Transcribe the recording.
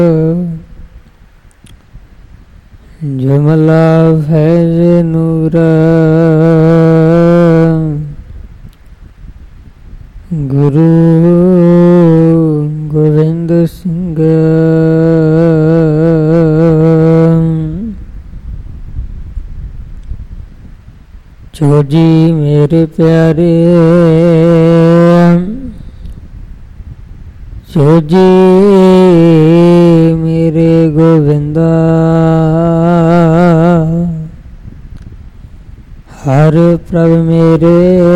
ਜੁਮਲਾ ਫੈਜ਼ ਨੂਰ ਗੁਰੂ ਗੋਬਿੰਦ ਸਿੰਘ ਜੋ ਜੀ ਮੇਰੇ ਪਿਆਰੇ ਜੋ ਜੀ ਮੇਰੇ ਗੋਬਿੰਦਾ ਹਰ ਪ੍ਰਭ ਮੇਰੇ